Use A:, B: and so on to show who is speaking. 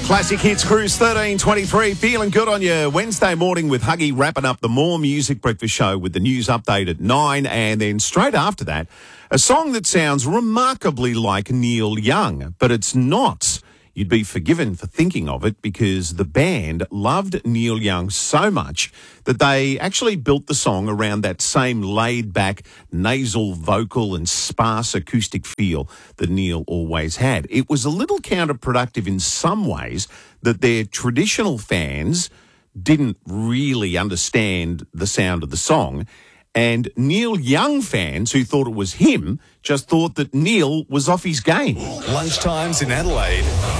A: Classic Hits Cruise 1323. Feeling good on your Wednesday morning with Huggy wrapping up the More Music Breakfast show with the news update at 9. And then straight after that, a song that sounds remarkably like Neil Young, but it's not. You'd be forgiven for thinking of it because the band loved Neil Young so much that they actually built the song around that same laid-back, nasal vocal and sparse acoustic feel that Neil always had. It was a little counterproductive in some ways that their traditional fans didn't really understand the sound of the song, and Neil Young fans who thought it was him just thought that Neil was off his game.
B: Lunchtimes in Adelaide,